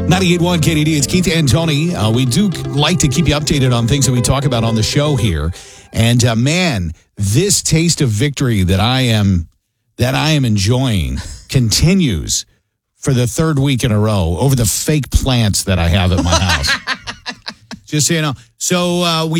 98.1 KDD, it's Keith and Tony. We do like to keep you updated on things that we talk about on the show here. And man, this taste of victory that I am enjoying continues for the third week in a row over the fake plants that I have at my house. Just so you know. So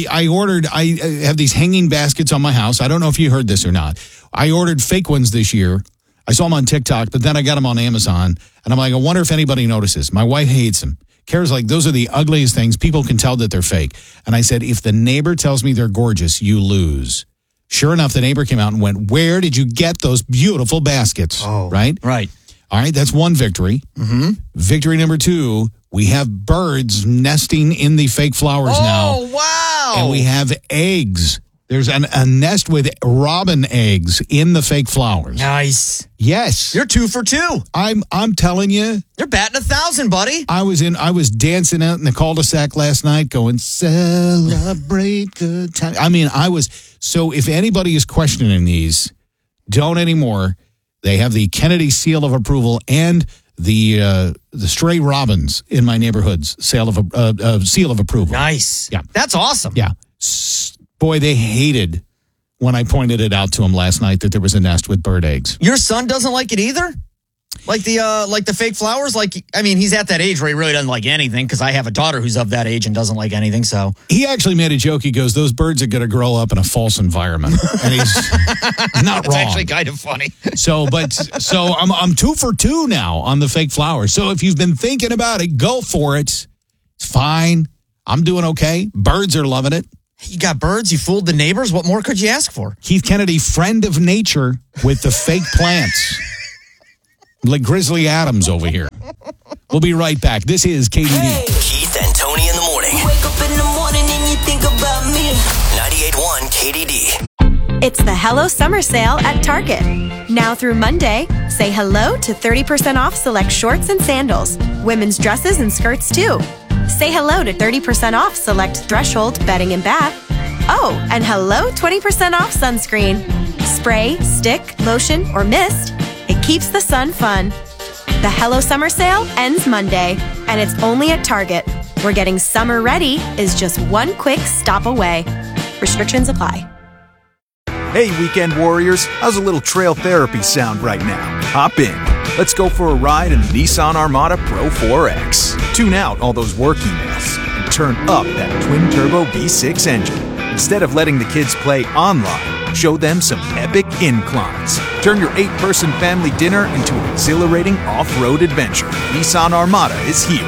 I have these hanging baskets on my house. I don't know if you heard this or not. I ordered fake ones this year. I saw them on TikTok, but then I got them on Amazon. And I'm like, I wonder if anybody notices. My wife hates them. Kara's like, those are the ugliest things. People can tell that they're fake. And I said, if the neighbor tells me they're gorgeous, you lose. Sure enough, the neighbor came out and went, where did you get those beautiful baskets? Oh, right? Right. All right, that's one victory. Mm-hmm. Victory number 2, we have birds nesting in the fake flowers now. Oh, wow. And we have eggs. There's a nest with robin eggs in the fake flowers. Nice. Yes. You're 2 for 2. I'm telling you. You're batting 1,000, buddy. I was dancing out in the cul-de-sac last night going, celebrate good time. I mean, so if anybody is questioning these, don't anymore. They have the Kennedy seal of approval and the stray robins in my neighborhood's seal of approval. Nice. Yeah. That's awesome. Yeah. Boy, they hated when I pointed it out to them last night that there was a nest with bird eggs. Your son doesn't like it either? Like the fake flowers? He's at that age where he really doesn't like anything because I have a daughter who's of that age and doesn't like anything, so. He actually made a joke. He goes, those birds are going to grow up in a false environment. And he's not wrong. It's actually kind of funny. So I'm 2 for 2 now on the fake flowers. So if you've been thinking about it, go for it. It's fine. I'm doing okay. Birds are loving it. You got birds. You fooled the neighbors. What more could you ask for? Keith Kennedy, friend of nature with the fake plants. Like Grizzly Adams over here. We'll be right back. This is KDD. Hey. Keith and Tony in the morning. You wake up in the morning and you think about me. 98.1 KDD. It's the Hello Summer Sale at Target. Now through Monday, say hello to 30% off select shorts and sandals. Women's dresses and skirts too. Say hello to 30% off select Threshold bedding and bath. Oh, and hello 20% off sunscreen. Spray, stick, lotion, or mist. It keeps the sun fun. The Hello Summer Sale ends Monday, and it's only at Target, where getting summer ready is just one quick stop away. Restrictions apply. Hey, weekend warriors, how's a little trail therapy sound right now? Hop in. Let's go for a ride in the Nissan Armada Pro 4X. Tune out all those work emails and turn up that twin-turbo V6 engine. Instead of letting the kids play online, show them some epic inclines. Turn your 8-person family dinner into an exhilarating off-road adventure. Nissan Armada is here.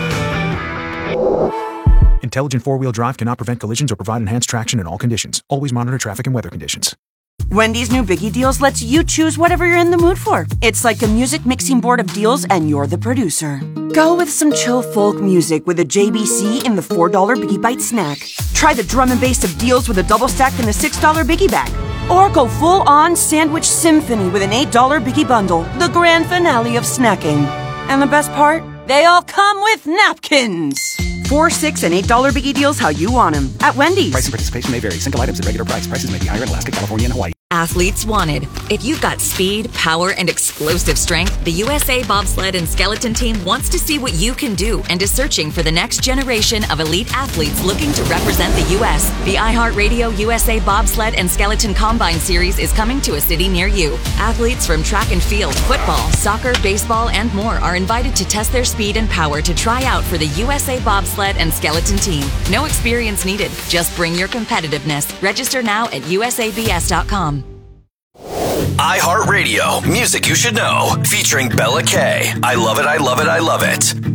Intelligent four-wheel drive cannot prevent collisions or provide enhanced traction in all conditions. Always monitor traffic and weather conditions. Wendy's new Biggie Deals lets you choose whatever you're in the mood for. It's like a music mixing board of deals, and you're the producer. Go with some chill folk music with a JBC in the $4 Biggie Bite snack. Try the drum and bass of deals with a double stack in the $6 Biggie Bag. Or go full-on sandwich symphony with an $8 Biggie Bundle, the grand finale of snacking. And the best part? They all come with napkins. $4, $6, and $8 Biggie Deals how you want them at Wendy's. Price and participation may vary. Single items at regular price. Prices may be higher in Alaska, California, and Hawaii. Athletes wanted. If you've got speed, power, and explosive strength, the USA Bobsled and Skeleton Team wants to see what you can do and is searching for the next generation of elite athletes looking to represent the U.S. The iHeartRadio USA Bobsled and Skeleton Combine Series is coming to a city near you. Athletes from track and field, football, soccer, baseball, and more are invited to test their speed and power to try out for the USA Bobsled and Skeleton Team. No experience needed. Just bring your competitiveness. Register now at usabs.com. iHeartRadio, music you should know, featuring Bella K. I love it, I love it, I love it.